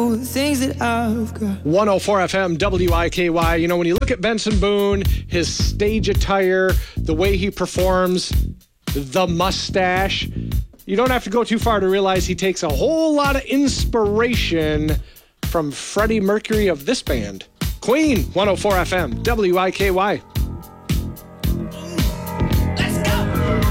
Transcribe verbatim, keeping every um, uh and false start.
know the things that I've got. one oh four F M, W I K Y. You know, when you look at Benson Boone, his stage attire, the way he performs, the mustache, you don't have to go too far to realize he takes a whole lot of inspiration from Freddie Mercury of this band. Queen, one oh four F M, W I K Y.